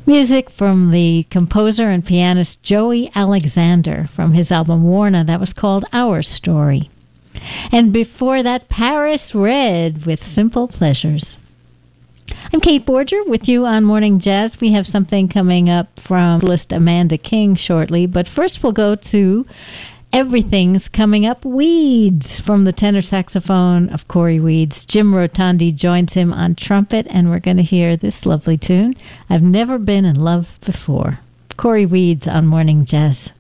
Music from the composer and pianist Joey Alexander from his album Warna that was called Our Story. And before that, Paris Red with Simple Pleasures. I'm Kate Borger with you on Morning Jazz. We have something coming up from list Amanda King shortly, but first we'll go to Everything's Coming Up Weeds from the tenor saxophone of Corey Weeds. Jim Rotondi joins him on trumpet, and we're going to hear this lovely tune, I've Never Been in Love Before. Corey Weeds on Morning Jazz.